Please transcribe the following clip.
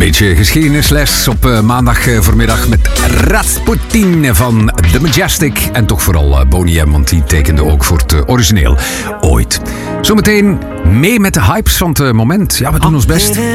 Beetje geschiedenisles op maandag voormiddag met Rasputin van The Majestic. En toch vooral Boney M, want die tekende ook voor het origineel ooit. Zometeen mee met de hypes van het moment. Ja, we doen ons best.